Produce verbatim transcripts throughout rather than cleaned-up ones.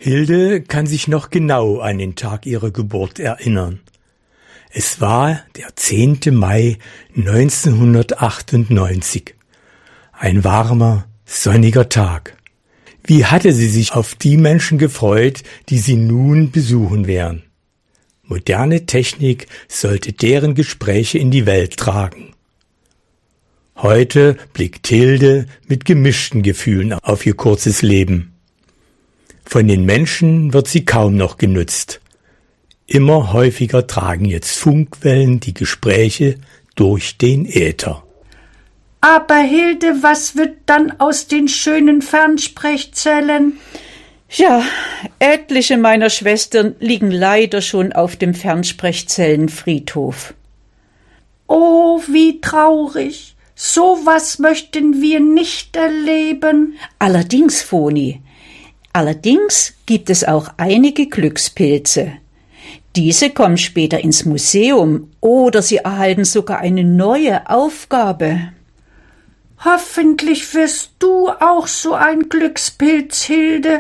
Hilde kann sich noch genau an den Tag ihrer Geburt erinnern. Es war der zehnte Mai neunzehnhundertachtundneunzig. Ein warmer, sonniger Tag. Wie hatte sie sich auf die Menschen gefreut, die sie nun besuchen werden. Moderne Technik sollte deren Gespräche in die Welt tragen. Heute blickt Hilde mit gemischten Gefühlen auf ihr kurzes Leben. Von den Menschen wird sie kaum noch genutzt. Immer häufiger tragen jetzt Funkwellen die Gespräche durch den Äther. Aber Hilde, was wird dann aus den schönen Fernsprechzellen? Ja, etliche meiner Schwestern liegen leider schon auf dem Fernsprechzellenfriedhof. Oh, wie traurig. So was möchten wir nicht erleben. Allerdings, Foni, allerdings gibt es auch einige Glückspilze. Diese kommen später ins Museum oder sie erhalten sogar eine neue Aufgabe. Hoffentlich wirst du auch so ein Glückspilz, Hilde.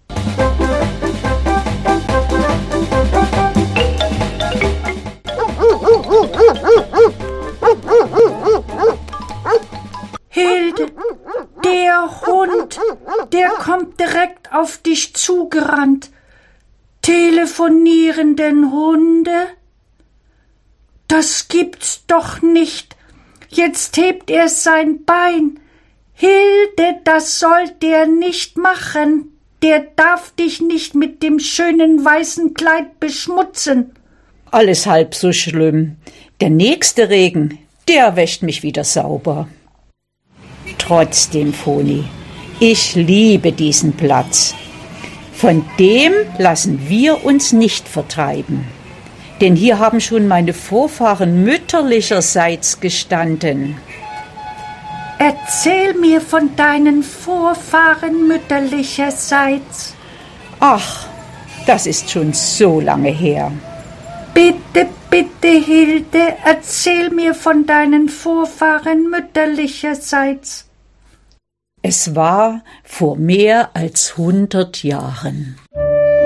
Hilde, der Hund, der kommt direkt auf dich zugerannt. Telefonierenden Hunde? Das gibt's doch nicht. Jetzt hebt er sein Bein. Hilde, das soll der nicht machen. Der darf dich nicht mit dem schönen weißen Kleid beschmutzen. Alles halb so schlimm. Der nächste Regen, der wäscht mich wieder sauber. Trotzdem, Foni, ich liebe diesen Platz. Von dem lassen wir uns nicht vertreiben. Denn hier haben schon meine Vorfahren mütterlicherseits gestanden. Erzähl mir von deinen Vorfahren mütterlicherseits. Ach, das ist schon so lange her. Bitte, bitte, Hilde, erzähl mir von deinen Vorfahren mütterlicherseits. Es war vor mehr als hundert Jahren.